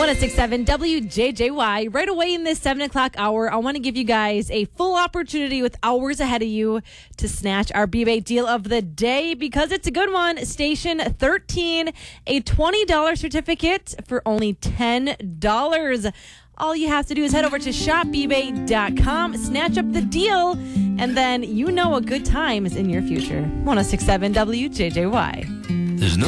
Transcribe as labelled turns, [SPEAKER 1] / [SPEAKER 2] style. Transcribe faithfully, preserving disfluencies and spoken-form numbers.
[SPEAKER 1] one oh six point seven W J J Y. Right away in this seven o'clock hour, I want to give you guys a full opportunity with hours ahead of you to snatch our B-Bait deal of the day because it's a good one. Station thirteen, a twenty dollars certificate for only ten dollars. All you have to do is head over to shop b bait dot com, snatch up the deal, and then you know a good time is in your future. one oh six point seven W J J Y.
[SPEAKER 2] There's no